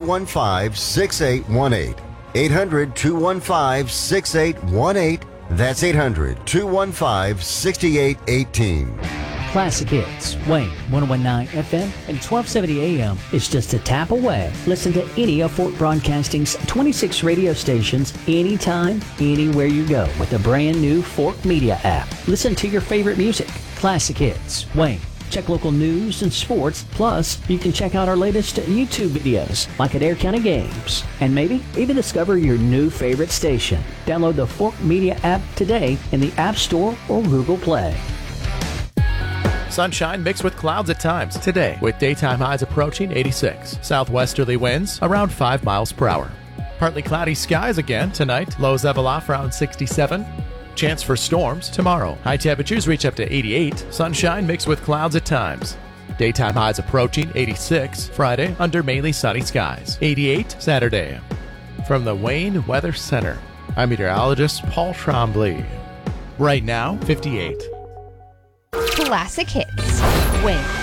800-215-6818. 800-215-6818. That's 800-215-6818. Classic Hits, Wayne, 101.9 FM and 1270 AM is just a tap away. Listen to any of Fort Broadcasting's 26 radio stations anytime, anywhere you go with the brand new Fort Media app. Listen to your favorite music. Classic Hits, Wayne. Check local news and sports. Plus, you can check out our latest YouTube videos, like at Adair County Games. And maybe even discover your new favorite station. Download the Fort Media app today in the App Store or Google Play. Sunshine mixed with clouds at times today, with daytime highs approaching 86. Southwesterly winds around 5 miles per hour. Partly cloudy skies again tonight. Lows level off around 67. Chance for storms tomorrow. High temperatures reach up to 88. Sunshine mixed with clouds at times. Daytime highs approaching 86. Friday under mainly sunny skies. 88 Saturday. From the Wayne Weather Center, I'm meteorologist Paul Trombley. Right now, 58. Classic Hits, Wayne.